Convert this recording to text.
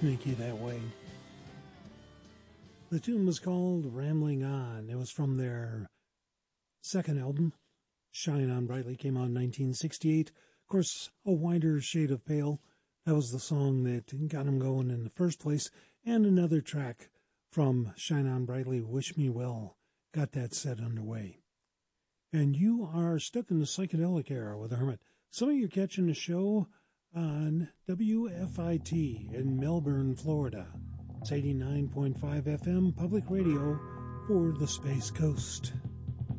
make you that way. The tune was called Rambling On. It was from their second album, Shine On Brightly, came out in 1968. Of course, A Wider Shade of Pale. That was the song that got them going in the first place. And another track from Shine On Brightly, Wish Me Well, got that set underway. And you are stuck in the psychedelic era with Hermit. Some of you are catching the show on WFIT in Melbourne, Florida. It's 89.5 FM public radio for the Space Coast.